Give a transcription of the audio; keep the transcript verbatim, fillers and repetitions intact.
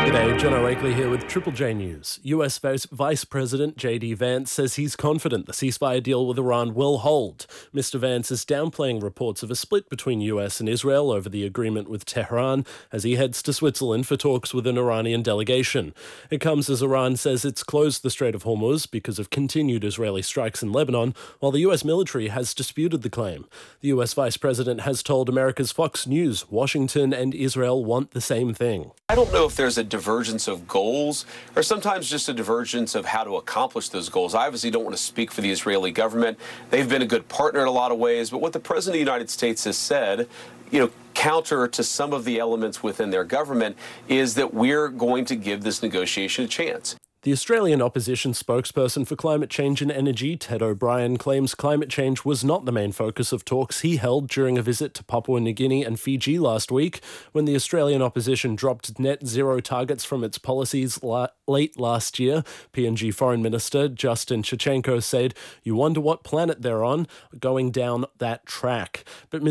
G'day, John O'Wakely here with Triple J News. U S Vice Vice President J D Vance says he's confident the ceasefire deal with Iran will hold. Mister Vance is downplaying reports of a split between U S and Israel over the agreement with Tehran as he heads to Switzerland for talks with an Iranian delegation. It comes as Iran says it's closed the Strait of Hormuz because of continued Israeli strikes in Lebanon, while the U S military has disputed the claim. The U S Vice President has told America's Fox News Washington and Israel want the same thing. I don't know if there's a divergence of goals or sometimes just a divergence of how to accomplish those goals. I obviously don't want to speak for the Israeli government. They've been a good partner in a lot of ways, but what the President of the United States has said, you know, counter to some of the elements within their government, is that we're going to give this negotiation a chance. The Australian opposition spokesperson for climate change and energy, Ted O'Brien, claims climate change was not the main focus of talks he held during a visit to Papua New Guinea and Fiji last week, when the Australian opposition dropped net zero targets from its policies la- late last year. P N G Foreign Minister Justin Chachenko said, "You wonder what planet they're on, going down that track." But